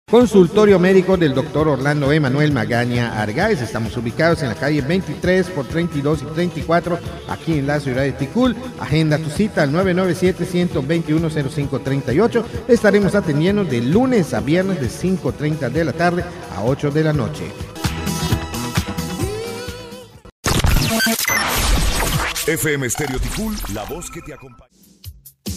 Consultorio médico del doctor Orlando Emanuel Magaña Argáez. Estamos ubicados en la calle 23 por 32 y 34, aquí en la ciudad de Ticul. Agenda tu cita al 997-121-0538. Estaremos atendiendo de lunes a viernes de 5:30 de la tarde a 8 de la noche. FM Estéreo Ticul, la voz que te acompaña.